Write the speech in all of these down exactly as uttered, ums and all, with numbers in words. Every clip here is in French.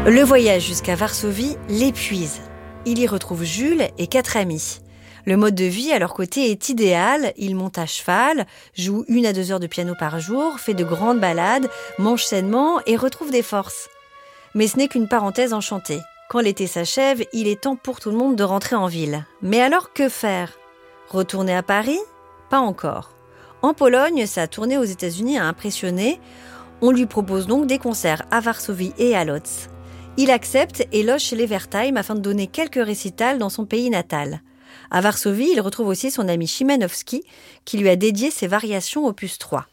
Le voyage jusqu'à Varsovie l'épuise. Il y retrouve Jules et quatre amis. Le mode de vie à leur côté est idéal. Il monte à cheval, joue une à deux heures de piano par jour, fait de grandes balades, mange sainement et retrouve des forces. Mais ce n'est qu'une parenthèse enchantée. Quand l'été s'achève, il est temps pour tout le monde de rentrer en ville. Mais alors que faire ? Retourner à Paris ? Pas encore. En Pologne, sa tournée aux États-Unis a impressionné. On lui propose donc des concerts à Varsovie et à Łódź. Il accepte et loge chez les Wertheim afin de donner quelques récitals dans son pays natal. À Varsovie, il retrouve aussi son ami Szymanowski, qui lui a dédié ses variations opus trois.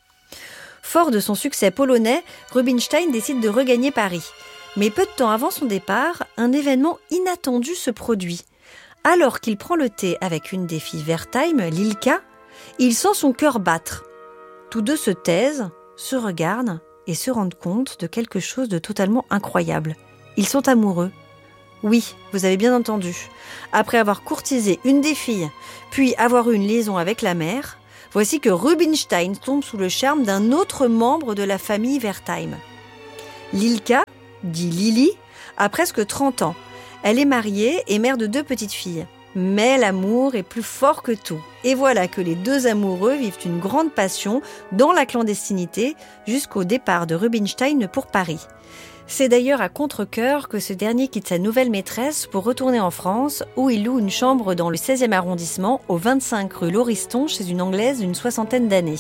Fort de son succès polonais, Rubinstein décide de regagner Paris. Mais peu de temps avant son départ, un événement inattendu se produit. Alors qu'il prend le thé avec une des filles Wertheim, Lilka, il sent son cœur battre. Tous deux se taisent, se regardent et se rendent compte de quelque chose de totalement incroyable. Ils sont amoureux. Oui, vous avez bien entendu. Après avoir courtisé une des filles, puis avoir eu une liaison avec la mère, voici que Rubinstein tombe sous le charme d'un autre membre de la famille Wertheim. Lilka, dit Lili, a presque trente ans. Elle est mariée et mère de deux petites filles. Mais l'amour est plus fort que tout. Et voilà que les deux amoureux vivent une grande passion dans la clandestinité jusqu'au départ de Rubinstein pour Paris. C'est d'ailleurs à contre-cœur que ce dernier quitte sa nouvelle maîtresse pour retourner en France, où il loue une chambre dans le seizième arrondissement, au vingt-cinq rue Lauriston, chez une Anglaise d'une soixantaine d'années.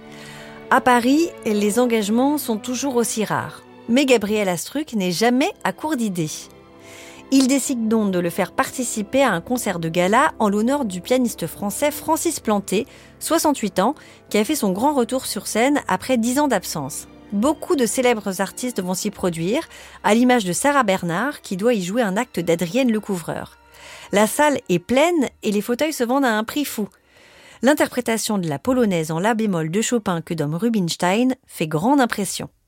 À Paris, les engagements sont toujours aussi rares. Mais Gabriel Astruc n'est jamais à court d'idées. Il décide donc de le faire participer à un concert de gala en l'honneur du pianiste français Francis Planté, soixante-huit ans, qui a fait son grand retour sur scène après dix ans d'absence. Beaucoup de célèbres artistes vont s'y produire, à l'image de Sarah Bernard, qui doit y jouer un acte d'Adrienne Lecouvreur. La salle est pleine et les fauteuils se vendent à un prix fou. L'interprétation de la polonaise en la bémol de Chopin que donne Rubinstein fait grande impression.